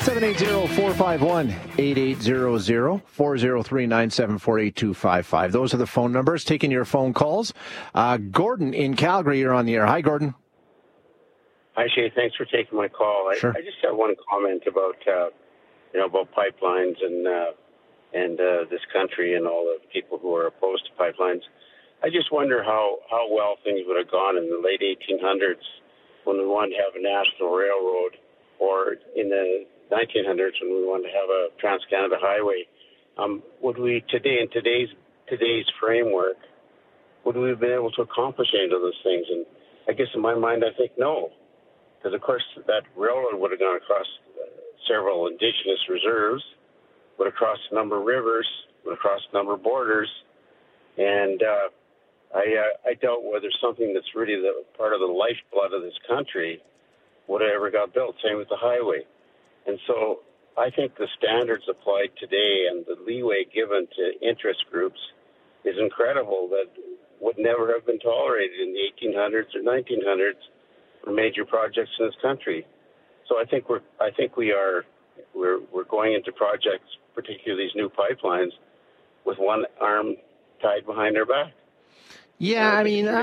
780-451-8800, 403-974-8255. Those are the phone numbers. Taking your phone calls. Gordon in Calgary, you're on the air. Hi, Gordon. Hi, Shay. Thanks for taking my call. Sure. I just have one comment about about pipelines and this country and all the people who are opposed to pipelines. I just wonder how well things would have gone in the late 1800s when we wanted to have a national railroad, or in the 1900s when we wanted to have a Trans-Canada Highway. Would we today, in today's framework, would we have been able to accomplish any of those things? And I guess in my mind, I think no, because of course that railroad would have gone across several indigenous reserves, would have crossed a number of rivers, would have crossed a number of borders, and I doubt whether something that's really the part of the lifeblood of this country would have ever got built. Same with the highway. And so I think the standards applied today and the leeway given to interest groups is incredible, that would never have been tolerated in the 1800s or 1900s for major projects in this country. So I think we're going into projects, particularly these new pipelines, with one arm tied behind our back. Yeah, I mean,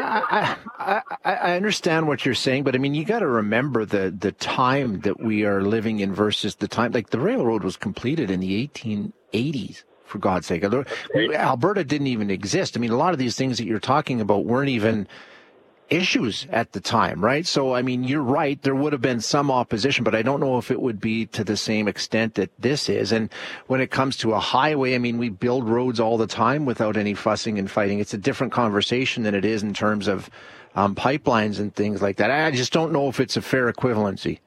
I understand what you're saying, but I mean, you got to remember the time that we are living in versus the time. Like, the railroad was completed in the 1880s, for God's sake. Alberta didn't even exist. I mean, a lot of these things that you're talking about weren't even issues at the time, right? So, I mean, you're right. There would have been some opposition, but I don't know if it would be to the same extent that this is. And when it comes to a highway, I mean, we build roads all the time without any fussing and fighting. It's a different conversation than it is in terms of pipelines and things like that. I just don't know if it's a fair equivalency.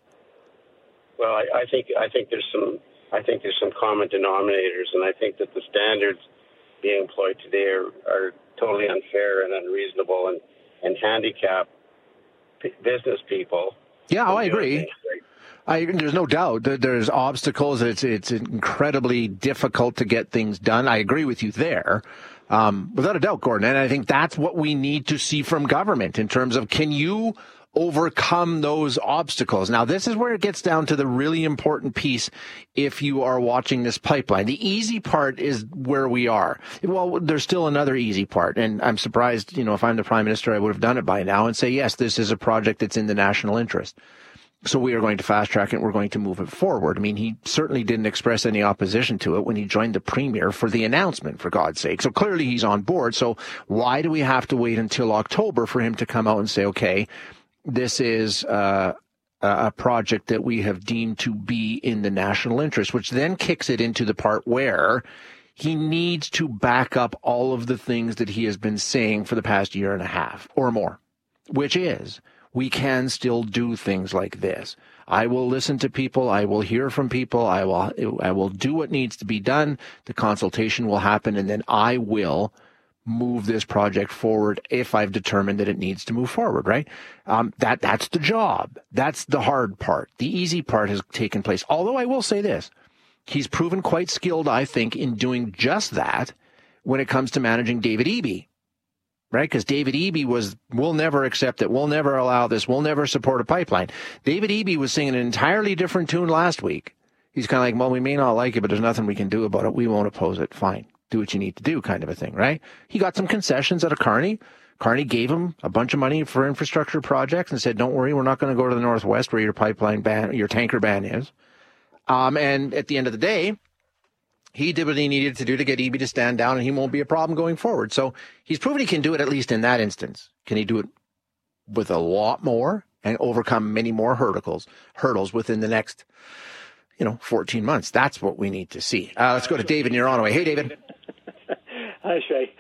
Well, I think there's some common denominators, and I think that the standards being employed today are totally unfair and unreasonable and handicap business people. Yeah, I agree. There's no doubt that there's obstacles. It's incredibly difficult to get things done. I agree with you there, without a doubt, Gordon. And I think that's what we need to see from government in terms of, can you overcome those obstacles? Now, this is where it gets down to the really important piece if you are watching this pipeline. The easy part is where we are. Well, there's still another easy part, and I'm surprised, if I'm the Prime Minister, I would have done it by now and say, yes, this is a project that's in the national interest. So we are going to fast track it. We're going to move it forward. I mean, he certainly didn't express any opposition to it when he joined the Premier for the announcement, for God's sake. So clearly he's on board. So why do we have to wait until October for him to come out and say, okay, this is a project that we have deemed to be in the national interest, which then kicks it into the part where he needs to back up all of the things that he has been saying for the past year and a half or more, which is, we can still do things like this. I will listen to people. I will hear from people. I will do what needs to be done. The consultation will happen, and then I will move this project forward if I've determined that it needs to move forward, right? That's the job. That's the hard part. The easy part has taken place. Although I will say this, he's proven quite skilled, I think, in doing just that when it comes to managing David Eby, right? Because David Eby we'll never accept it. We'll never allow this. We'll never support a pipeline. David Eby was singing an entirely different tune last week. He's kind of like, well, we may not like it, but there's nothing we can do about it. We won't oppose it. Fine. Do what you need to do, kind of a thing, right? He got some concessions out of Carney. Carney gave him a bunch of money for infrastructure projects and said, don't worry, we're not going to go to the Northwest where your pipeline ban, your tanker ban is. And at the end of the day, he did what he needed to do to get Eby to stand down, and he won't be a problem going forward. So he's proven he can do it, at least in that instance. Can he do it with a lot more and overcome many more hurdles within the next 14 months? That's what we need to see. Let's go to David near Onaway. Hey, David. Hi, Shay.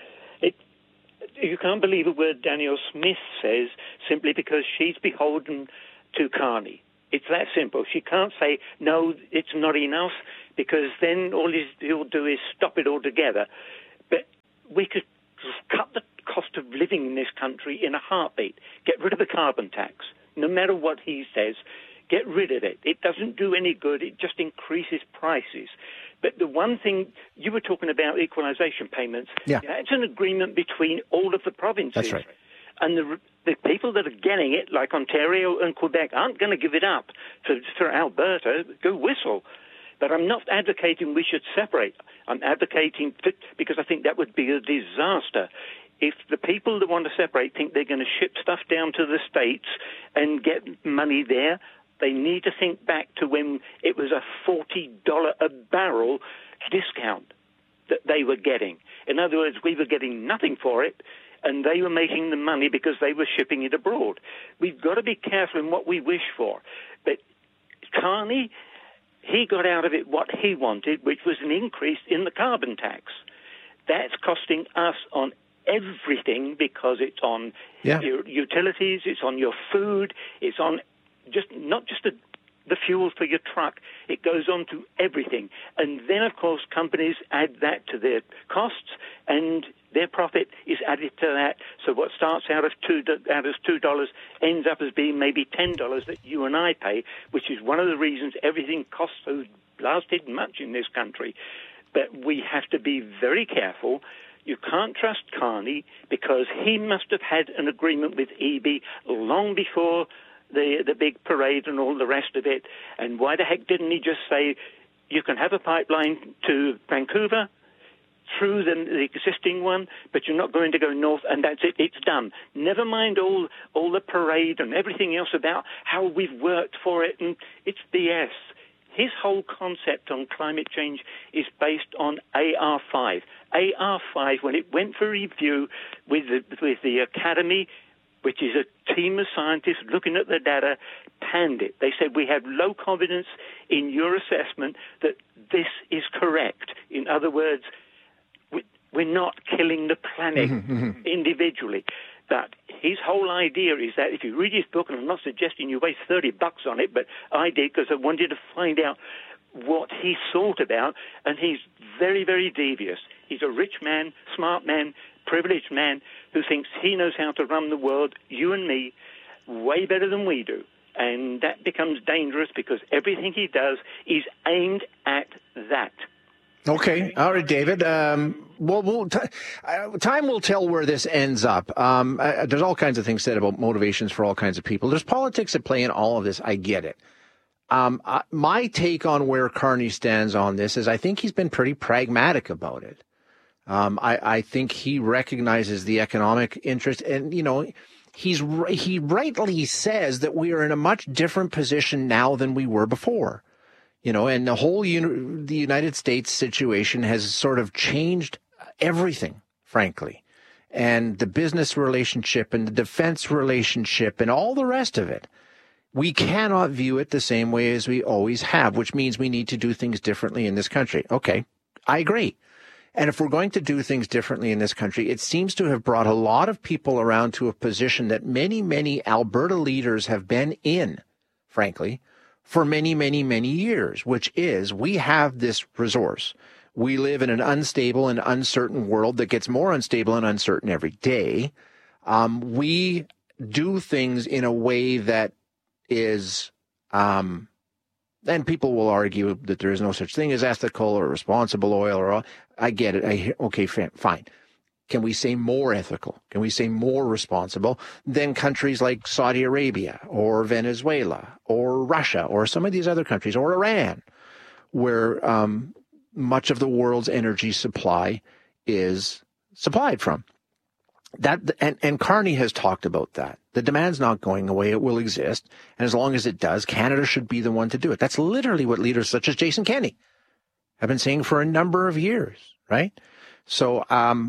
You can't believe a word Danielle Smith says simply because she's beholden to Carney. It's that simple. She can't say, no, it's not enough, because then all he'll do is stop it altogether. But we could cut the cost of living in this country in a heartbeat. Get rid of the carbon tax. No matter what he says, get rid of it. It doesn't do any good. It just increases prices. But the one thing, you were talking about equalisation payments. Yeah. It's an agreement between all of the provinces. That's right. And the people that are getting it, like Ontario and Quebec, aren't going to give it up. For Alberta, go whistle. But I'm not advocating we should separate. I'm advocating because I think that would be a disaster. If the people that want to separate think they're going to ship stuff down to the States and get money there, they need to think back to when it was a $40 a barrel discount that they were getting. In other words, we were getting nothing for it, and they were making the money because they were shipping it abroad. We've got to be careful in what we wish for. But Carney, he got out of it what he wanted, which was an increase in the carbon tax. That's costing us on everything because it's on your utilities, it's on your food, it's on not just the fuel for your truck. It goes on to everything. And then, of course, companies add that to their costs, and their profit is added to that. So what starts out as $2 ends up as being maybe $10 that you and I pay, which is one of the reasons everything costs so blasted much in this country. But we have to be very careful. You can't trust Carney because he must have had an agreement with EB long before the big parade and all the rest of it. And why the heck didn't he just say, you can have a pipeline to Vancouver through the existing one, but you're not going to go north, and that's it, it's done. Never mind all the parade and everything else about how we've worked for it, and it's BS. His whole concept on climate change is based on AR5. AR5, when it went for review with the Academy, which is a team of scientists looking at the data, panned it. They said, we have low confidence in your assessment that this is correct. In other words, we're not killing the planet individually. But his whole idea is that if you read his book, and I'm not suggesting you waste $30 on it, but I did because I wanted to find out what he thought about, and he's very, very devious. He's a rich man, smart man, privileged man who thinks he knows how to run the world, you and me, way better than we do. And that becomes dangerous because everything he does is aimed at that. Okay. All right, David. Time will tell where this ends up. There's all kinds of things said about motivations for all kinds of people. There's politics at play in all of this. I get it. My take on where Carney stands on this is I think he's been pretty pragmatic about it. I think he recognizes the economic interest, and he rightly says that we are in a much different position now than we were before. And the whole the United States situation has sort of changed everything, frankly, and the business relationship and the defense relationship and all the rest of it. We cannot view it the same way as we always have, which means we need to do things differently in this country. Okay, I agree. And if we're going to do things differently in this country, it seems to have brought a lot of people around to a position that many, many Alberta leaders have been in, frankly, for many, many, many years, which is we have this resource. We live in an unstable and uncertain world that gets more unstable and uncertain every day. We do things in a way that is, and people will argue that there is no such thing as ethical or responsible oil or I get it. Okay, fine. Can we say more ethical? Can we say more responsible than countries like Saudi Arabia or Venezuela or Russia or some of these other countries or Iran, where much of the world's energy supply is supplied from? And Carney has talked about that. The demand's not going away. It will exist. And as long as it does, Canada should be the one to do it. That's literally what leaders such as Jason Kenney have been saying for a number of years, right? So,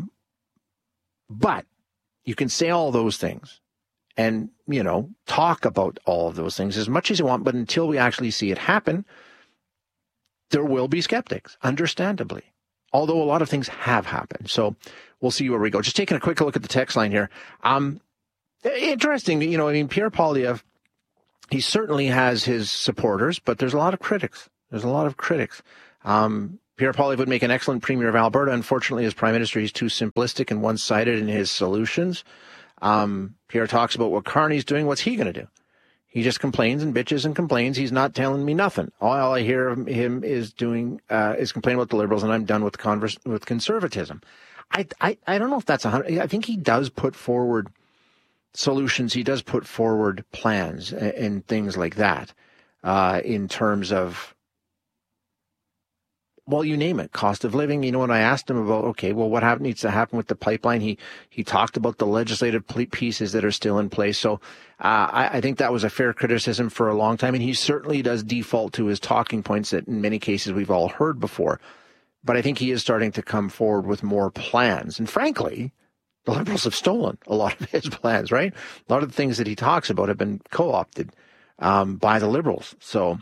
but you can say all those things and, talk about all of those things as much as you want. But until we actually see it happen, there will be skeptics, understandably, although a lot of things have happened. So we'll see where we go. Just taking a quick look at the text line here. Interesting, Pierre Poilievre, he certainly has his supporters, but there's a lot of critics. Pierre Poilievre would make an excellent premier of Alberta. Unfortunately, as prime minister, he's too simplistic and one-sided in his solutions. Pierre talks about what Carney's doing. What's he going to do? He just complains and bitches and complains. He's not telling me nothing. All I hear of him is doing is complaining about the Liberals, and I'm done with with conservatism. I don't know if that's 100. I think he does put forward solutions. He does put forward plans and things like that in terms of, well, you name it, cost of living. When I asked him about, okay, well, what needs to happen with the pipeline? He talked about the legislative pieces that are still in place. So I think that was a fair criticism for a long time. And he certainly does default to his talking points that in many cases we've all heard before. But I think he is starting to come forward with more plans. And frankly, the Liberals have stolen a lot of his plans, right? A lot of the things that he talks about have been co-opted by the Liberals. So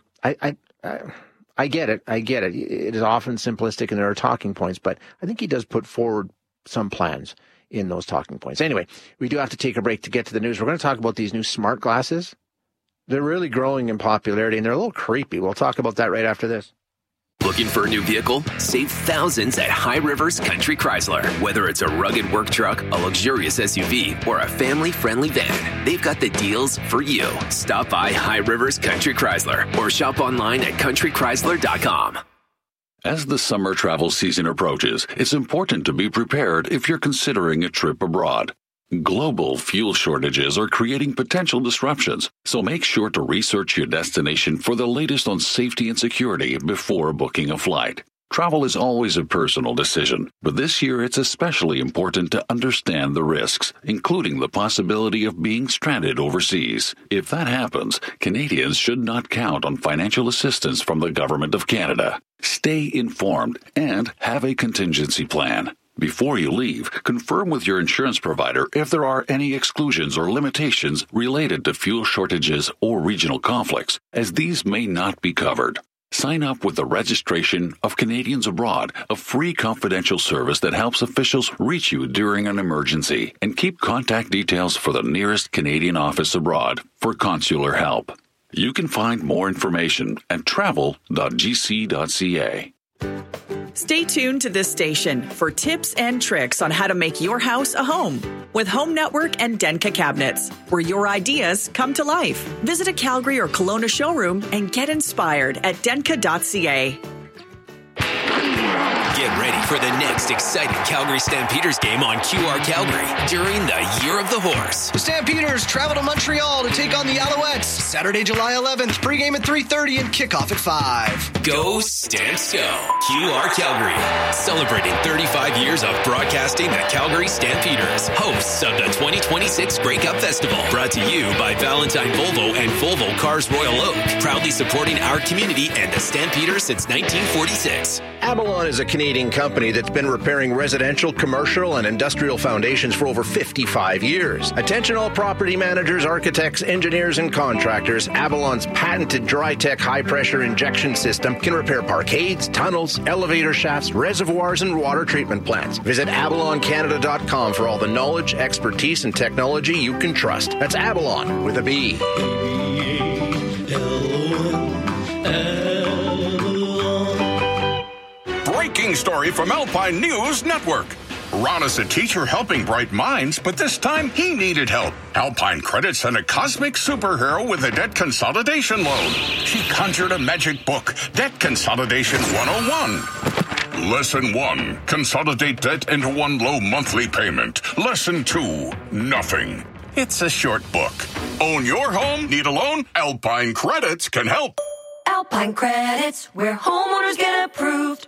I get it. It is often simplistic and there are talking points, but I think he does put forward some plans in those talking points. Anyway, we do have to take a break to get to the news. We're going to talk about these new smart glasses. They're really growing in popularity and they're a little creepy. We'll talk about that right after this. Looking for a new vehicle? Save thousands at High Rivers Country Chrysler. Whether it's a rugged work truck, a luxurious SUV, or a family-friendly van, they've got the deals for you. Stop by High Rivers Country Chrysler or shop online at countrychrysler.com. As the summer travel season approaches, it's important to be prepared if you're considering a trip abroad. Global fuel shortages are creating potential disruptions, so make sure to research your destination for the latest on safety and security before booking a flight. Travel is always a personal decision, but this year it's especially important to understand the risks, including the possibility of being stranded overseas. If that happens, Canadians should not count on financial assistance from the Government of Canada. Stay informed and have a contingency plan. Before you leave, confirm with your insurance provider if there are any exclusions or limitations related to fuel shortages or regional conflicts, as these may not be covered. Sign up with the Registration of Canadians Abroad, a free confidential service that helps officials reach you during an emergency, and keep contact details for the nearest Canadian office abroad for consular help. You can find more information at travel.gc.ca. Stay tuned to this station for tips and tricks on how to make your house a home with Home Network and Denka Cabinets, where your ideas come to life. Visit a Calgary or Kelowna showroom and get inspired at denka.ca. Get ready for the next exciting Calgary Stampeders game on QR Calgary during the Year of the Horse. The Stampeders travel to Montreal to take on the Alouettes. Saturday, July 11th, pregame at 3:30 and kickoff at 5. Go Stamps Go! QR Calgary, celebrating 35 years of broadcasting the Calgary Stampeders, hosts of the 2026 Grey Cup Festival. Brought to you by Valentine Volvo and Volvo Cars Royal Oak, proudly supporting our community and the Stampeders since 1946. Avalon is a Canadian company that's been repairing residential, commercial, and industrial foundations for over 55 years. Attention all property managers, architects, engineers, and contractors. Avalon's patented Drytech high-pressure injection system can repair parkades, tunnels, elevator shafts, reservoirs, and water treatment plants. Visit AvalonCanada.com for all the knowledge, expertise, and technology you can trust. That's Avalon with a B. Breaking story from Alpine News Network. Ron is a teacher helping bright minds, but this time he needed help. Alpine Credit sent a cosmic superhero with a debt consolidation loan. She conjured a magic book, Debt Consolidation 101. Lesson 1, consolidate debt into one low monthly payment. Lesson 2, nothing. It's a short book. Own your home? Need a loan? Alpine Credits can help. Alpine Credits, where homeowners get approved.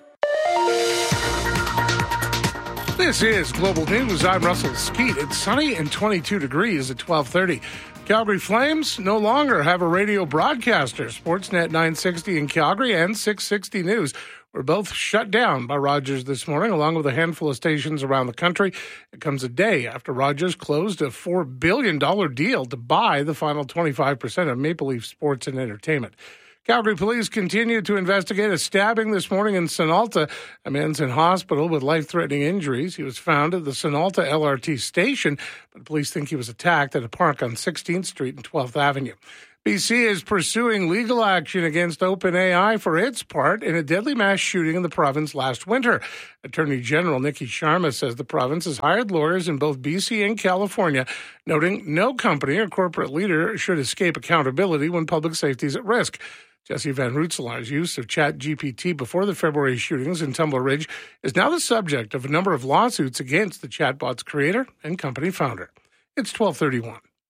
This is Global News. I'm Russell Skeet. It's sunny and 22 degrees at 12:30. Calgary Flames no longer have a radio broadcaster. Sportsnet 960 in Calgary and 660 News were both shut down by Rogers this morning, along with a handful of stations around the country. It comes a day after Rogers closed a $4 billion deal to buy the final 25% of Maple Leaf Sports and Entertainment. Calgary police continue to investigate a stabbing this morning in St. Alta. A man's in hospital with life-threatening injuries. He was found at the St. Alta LRT station, but police think he was attacked at a park on 16th Street and 12th Avenue. BC is pursuing legal action against OpenAI for its part in a deadly mass shooting in the province last winter. Attorney General Nikki Sharma says the province has hired lawyers in both BC and California, noting no company or corporate leader should escape accountability when public safety is at risk. Jesse Van Rootselaar's use of ChatGPT before the February shootings in Tumbler Ridge is now the subject of a number of lawsuits against the chatbot's creator and company founder. It's 12:31.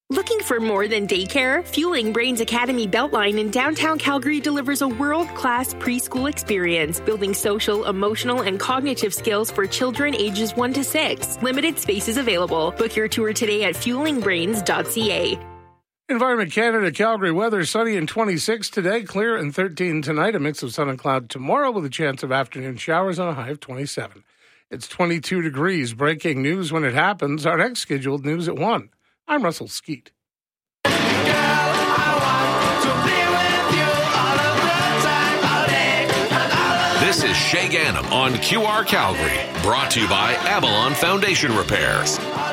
Looking for more than daycare? Fueling Brains Academy Beltline in downtown Calgary delivers a world-class preschool experience, building social, emotional, and cognitive skills for children ages 1 to 6. Limited spaces available. Book your tour today at fuelingbrains.ca. Environment Canada, Calgary weather, sunny and 26 today, clear and 13 tonight, a mix of sun and cloud tomorrow with a chance of afternoon showers on a high of 27. It's 22 degrees. Breaking news when it happens. Our next scheduled news at 1. I'm Russell Skeet. This is Shay Gannam on QR Calgary, brought to you by Avalon Foundation Repairs.